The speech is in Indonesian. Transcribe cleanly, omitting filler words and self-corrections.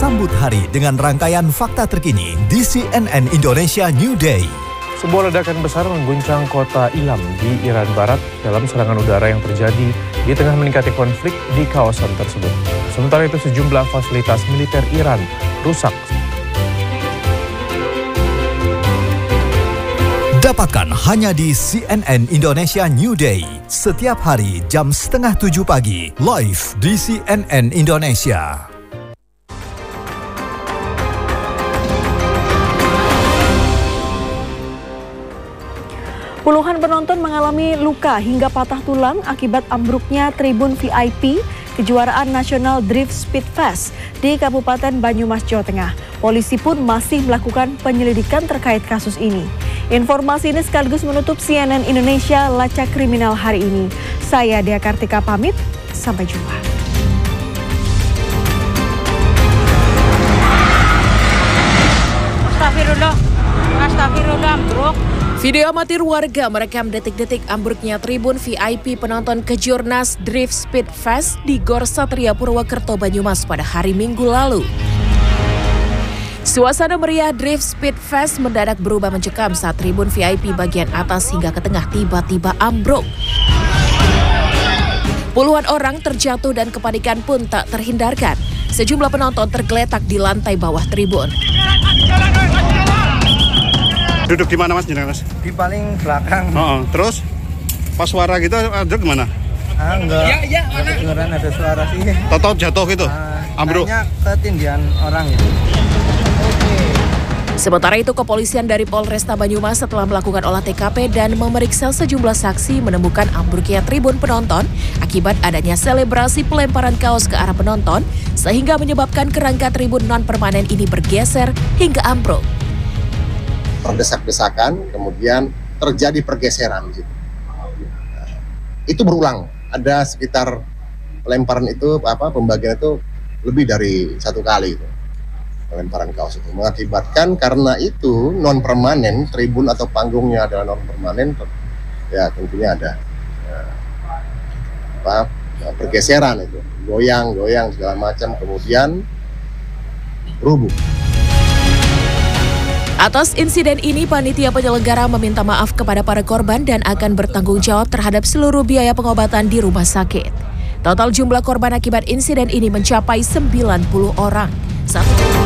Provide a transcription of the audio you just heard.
Sambut hari dengan rangkaian fakta terkini di CNN Indonesia New Day. Sebuah ledakan besar mengguncang kota Ilam di Iran Barat dalam serangan udara yang terjadi di tengah meningkatnya konflik di kawasan tersebut. Sementara itu sejumlah fasilitas militer Iran rusak. Dapatkan hanya di CNN Indonesia New Day. Setiap hari jam 6:30 pagi, live di CNN Indonesia. Puluhan penonton mengalami luka hingga patah tulang akibat ambruknya tribun VIP kejuaraan nasional Drift Speed Fest di Kabupaten Banyumas, Jawa Tengah. Polisi pun masih melakukan penyelidikan terkait kasus ini. Informasi ini sekaligus menutup CNN Indonesia Lacak Kriminal hari ini. Saya Dea Kartika pamit, sampai jumpa. Astagfirullah, ambruk. Video amatir warga merekam detik-detik ambruknya tribun VIP penonton Kejurnas Drift Speed Fest di Gor Satria Purwokerto, Banyumas pada hari Minggu lalu. Suasana meriah Drift Speed Fest mendadak berubah mencekam saat tribun VIP bagian atas hingga ke tengah tiba-tiba ambruk. Puluhan orang terjatuh dan kepanikan pun tak terhindarkan. Sejumlah penonton tergeletak di lantai bawah tribun. Duduk di mana mas? Di paling belakang. Terus pas suara gitu duduk gimana? Enggak. Kedengeran ada suara sih. Tahu jatuh gitu? Ambruk. Kayaknya ketindihan orang gitu. Sementara itu kepolisian dari Polresta Banyumas setelah melakukan olah TKP dan memeriksa sejumlah saksi menemukan ambruknya tribun penonton akibat adanya selebrasi pelemparan kaos ke arah penonton sehingga menyebabkan kerangka tribun non-permanen ini bergeser hingga ambruk. Terdesak-desakan, kemudian terjadi pergeseran gitu. Itu berulang. Ada sekitar pelemparan itu pembagian itu lebih dari satu kali itu. Pelemparan kaos itu mengakibatkan karena itu non permanen, tribun atau panggungnya adalah non permanen, ya tentunya ada pergeseran itu, goyang segala macam, kemudian rubuh. Atas insiden ini, panitia penyelenggara meminta maaf kepada para korban dan akan bertanggung jawab terhadap seluruh biaya pengobatan di rumah sakit. Total jumlah korban akibat insiden ini mencapai 90 orang.